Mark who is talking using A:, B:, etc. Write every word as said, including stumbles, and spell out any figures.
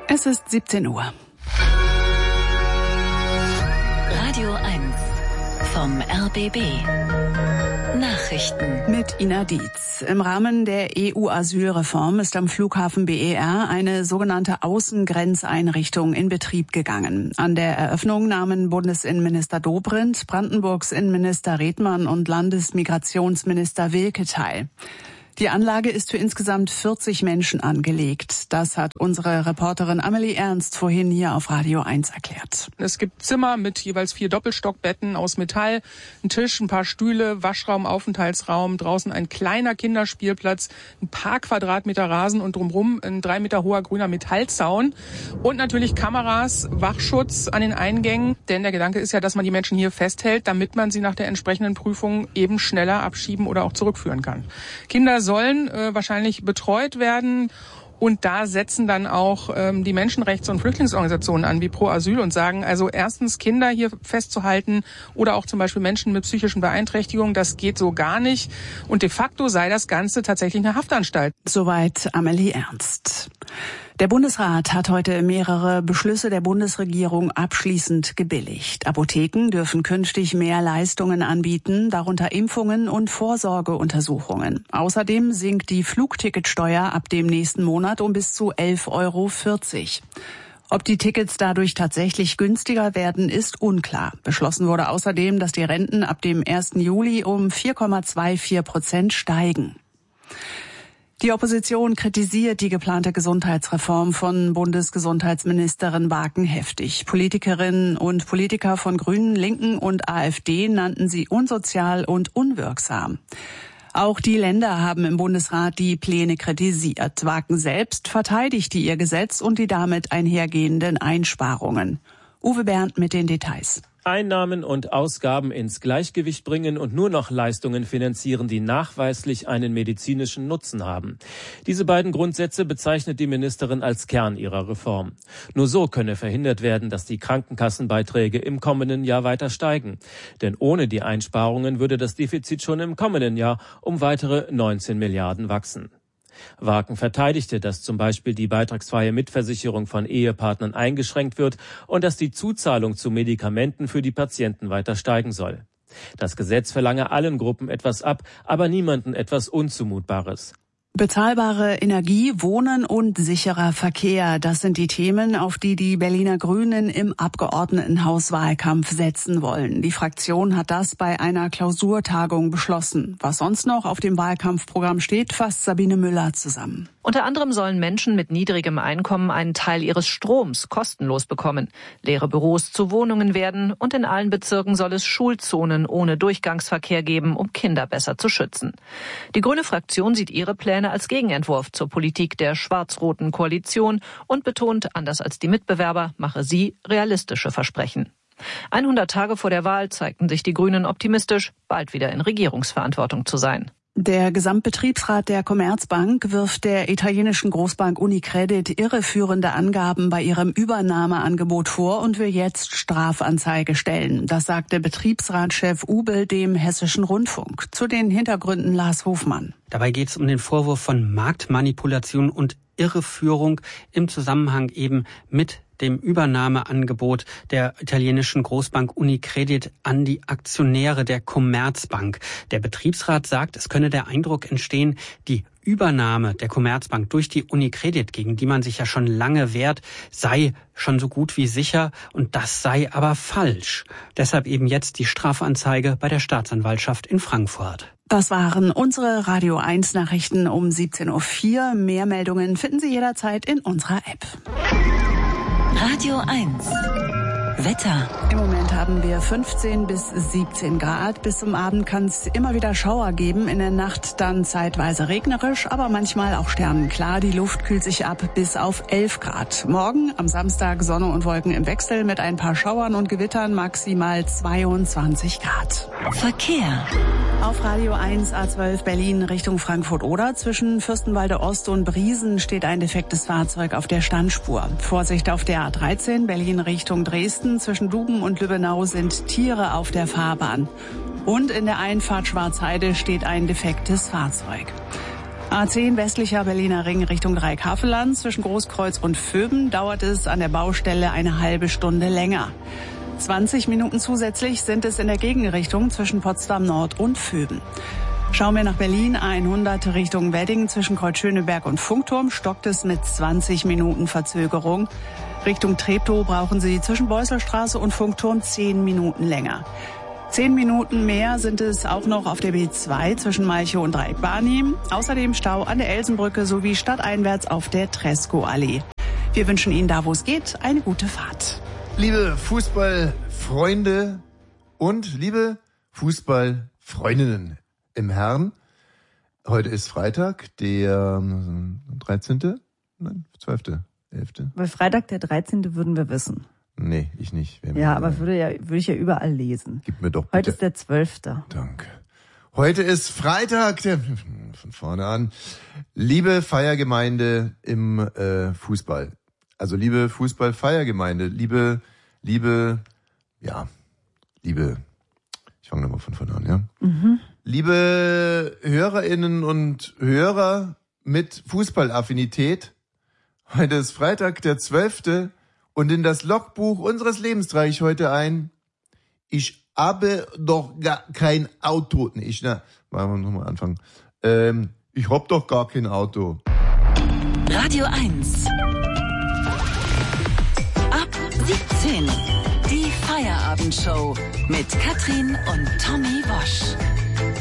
A: Es ist siebzehn Uhr.
B: Radio eins vom R B B. Nachrichten
A: mit Ina Dietz. Im Rahmen der E U-Asylreform ist am Flughafen B E R eine sogenannte Außengrenzeinrichtung in Betrieb gegangen. An der Eröffnung nahmen Bundesinnenminister Dobrindt, Brandenburgs Innenminister Redmann und Landesmigrationsminister Wilke teil. Die Anlage ist für insgesamt vierzig Menschen angelegt. Das hat unsere Reporterin Amelie Ernst vorhin hier auf Radio eins erklärt.
C: Es gibt Zimmer mit jeweils vier Doppelstockbetten aus Metall, ein Tisch, ein paar Stühle, Waschraum, Aufenthaltsraum, draußen ein kleiner Kinderspielplatz, ein paar Quadratmeter Rasen und drumherum ein drei Meter hoher grüner Metallzaun und natürlich Kameras, Wachschutz an den Eingängen. Denn der Gedanke ist ja, dass man die Menschen hier festhält, damit man sie nach der entsprechenden Prüfung eben schneller abschieben oder auch zurückführen kann. Kinder sollen äh, wahrscheinlich betreut werden. Und da setzen dann auch ähm, die Menschenrechts- und Flüchtlingsorganisationen an, wie Pro Asyl, und sagen, also erstens Kinder hier festzuhalten oder auch zum Beispiel Menschen mit psychischen Beeinträchtigungen, das geht so gar nicht. Und de facto sei das Ganze tatsächlich eine Haftanstalt.
A: Soweit Amelie Ernst. Der Bundesrat hat heute mehrere Beschlüsse der Bundesregierung abschließend gebilligt. Apotheken dürfen künftig mehr Leistungen anbieten, darunter Impfungen und Vorsorgeuntersuchungen. Außerdem sinkt die Flugticketsteuer ab dem nächsten Monat um bis zu elf Euro vierzig. Ob die Tickets dadurch tatsächlich günstiger werden, ist unklar. Beschlossen wurde außerdem, dass die Renten ab dem ersten Juli um vier Komma vierundzwanzig Prozent steigen. Die Opposition kritisiert die geplante Gesundheitsreform von Bundesgesundheitsministerin Baken heftig. Politikerinnen und Politiker von Grünen, Linken und AfD nannten sie unsozial und unwirksam. Auch die Länder haben im Bundesrat die Pläne kritisiert. Baken selbst verteidigte ihr Gesetz und die damit einhergehenden Einsparungen. Uwe Bernd mit den Details.
D: Einnahmen und Ausgaben ins Gleichgewicht bringen und nur noch Leistungen finanzieren, die nachweislich einen medizinischen Nutzen haben. Diese beiden Grundsätze bezeichnet die Ministerin als Kern ihrer Reform. Nur so könne verhindert werden, dass die Krankenkassenbeiträge im kommenden Jahr weiter steigen. Denn ohne die Einsparungen würde das Defizit schon im kommenden Jahr um weitere neunzehn Milliarden wachsen. Baken verteidigte, dass zum Beispiel die beitragsfreie Mitversicherung von Ehepartnern eingeschränkt wird und dass die Zuzahlung zu Medikamenten für die Patienten weiter steigen soll. Das Gesetz verlange allen Gruppen etwas ab, aber niemanden etwas Unzumutbares.
A: Bezahlbare Energie, Wohnen und sicherer Verkehr, das sind die Themen, auf die die Berliner Grünen im Abgeordnetenhauswahlkampf setzen wollen. Die Fraktion hat das bei einer Klausurtagung beschlossen. Was sonst noch auf dem Wahlkampfprogramm steht, fasst Sabine Müller zusammen.
E: Unter anderem sollen Menschen mit niedrigem Einkommen einen Teil ihres Stroms kostenlos bekommen. Leere Büros zu Wohnungen werden und in allen Bezirken soll es Schulzonen ohne Durchgangsverkehr geben, um Kinder besser zu schützen. Die grüne Fraktion sieht ihre Pläne als Gegenentwurf zur Politik der schwarz-roten Koalition und betont, anders als die Mitbewerber, mache sie realistische Versprechen. hundert Tage vor der Wahl zeigten sich die Grünen optimistisch, bald wieder in Regierungsverantwortung zu sein.
A: Der Gesamtbetriebsrat der Commerzbank wirft der italienischen Großbank Unicredit irreführende Angaben bei ihrem Übernahmeangebot vor und will jetzt Strafanzeige stellen. Das sagte Betriebsratschef Ubel dem Hessischen Rundfunk. Zu den Hintergründen Lars Hofmann.
F: Dabei geht es um den Vorwurf von Marktmanipulation und Irreführung im Zusammenhang eben mit dem Übernahmeangebot der italienischen Großbank Unicredit an die Aktionäre der Commerzbank. Der Betriebsrat sagt, es könne der Eindruck entstehen, die Übernahme der Commerzbank durch die Unicredit, gegen die man sich ja schon lange wehrt, sei schon so gut wie sicher und das sei aber falsch. Deshalb eben jetzt die Strafanzeige bei der Staatsanwaltschaft in Frankfurt.
A: Das waren unsere Radio eins Nachrichten um siebzehn Uhr vier. Mehr Meldungen finden Sie jederzeit in unserer App.
B: Radio eins Wetter.
A: Im Moment haben wir fünfzehn bis siebzehn Grad. Bis zum Abend kann es immer wieder Schauer geben. In der Nacht dann zeitweise regnerisch, aber manchmal auch sternenklar. Die Luft kühlt sich ab bis auf elf Grad. Morgen am Samstag Sonne und Wolken im Wechsel mit ein paar Schauern und Gewittern, maximal zweiundzwanzig Grad.
B: Verkehr.
A: Auf Radio eins A zwölf Berlin Richtung Frankfurt-Oder. Zwischen Fürstenwalde Ost und Briesen steht ein defektes Fahrzeug auf der Standspur. Vorsicht auf der A dreizehn Berlin Richtung Dresden. Zwischen Duben und Lübbenau sind Tiere auf der Fahrbahn. Und in der Einfahrt Schwarzheide steht ein defektes Fahrzeug. A zehn westlicher Berliner Ring Richtung Dreieckhavelland. Zwischen Großkreuz und Vöben dauert es an der Baustelle eine halbe Stunde länger. zwanzig Minuten zusätzlich sind es in der Gegenrichtung zwischen Potsdam Nord und Vöben. Schauen wir nach Berlin, hundert Richtung Wedding. Zwischen Kreuzschöneberg und Funkturm stockt es mit zwanzig Minuten Verzögerung. Richtung Treptow brauchen Sie zwischen Beusselstraße und Funkturm zehn Minuten länger. Zehn Minuten mehr sind es auch noch auf der B zwei zwischen Malchow und Dreieck-Barnim. Außerdem Stau an der Elsenbrücke sowie stadteinwärts auf der Tresco-Allee. Wir wünschen Ihnen da, wo es geht, eine gute Fahrt.
G: Liebe Fußballfreunde und liebe Fußballfreundinnen im Herrn, heute ist Freitag, der dreizehnte Nein, zwölfte elfte
H: Weil Freitag der dreizehnte würden wir wissen.
G: Nee, ich nicht. Wer
H: ja, aber würde, ja, würde ich ja überall lesen.
G: Gib mir doch bitte.
H: Heute ist der zwölfte
G: Danke. Heute ist Freitag, der, von vorne an. Liebe Feiergemeinde im äh, Fußball. Also liebe Fußballfeiergemeinde, liebe, liebe, ja, liebe, ich fange nochmal von vorne an, ja.
H: Mhm.
G: Liebe HörerInnen und Hörer mit Fußballaffinität, heute ist Freitag, der zwölfte Und in das Logbuch unseres Lebens trage ich heute ein, ich habe doch gar kein Auto. Nee, ich, na, machen wir nochmal anfangen. Ähm, ich hab doch gar kein Auto.
B: Radio eins. Ab siebzehn. Die Feierabendshow mit Katrin und Tommy Bosch.